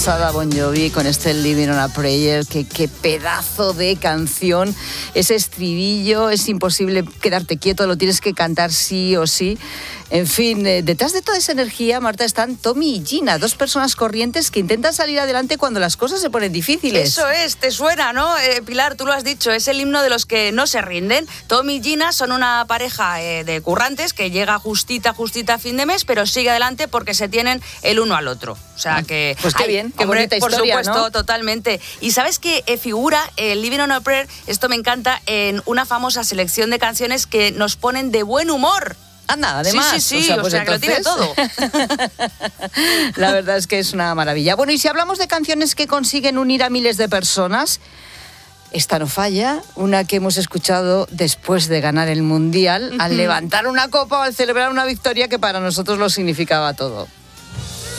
Sada Bon Jovi con este Living on a Prayer, qué pedazo de canción, ese estribillo, es imposible quedarte quieto, lo tienes que cantar sí o sí. En fin, detrás de toda esa energía, Marta, están Tommy y Gina, dos personas corrientes que intentan salir adelante cuando las cosas se ponen difíciles. Eso es, te suena, ¿no? Pilar, tú lo has dicho, es el himno de los que no se rinden. Tommy y Gina son una pareja de currantes que llega justita a fin de mes, pero sigue adelante porque se tienen el uno al otro. O sea que... Pues qué bien, qué bonita historia, por supuesto, ¿no? Totalmente. Y ¿sabes qué figura el Living on a Prayer? Esto me encanta, en una famosa selección de canciones que nos ponen de buen humor. Anda, además. Sí, o sea que lo tiene todo. La verdad es que es una maravilla. Bueno, y si hablamos de canciones que consiguen unir a miles de personas, esta no falla, una que hemos escuchado después de ganar el Mundial, al levantar una copa o al celebrar una victoria que para nosotros lo significaba todo.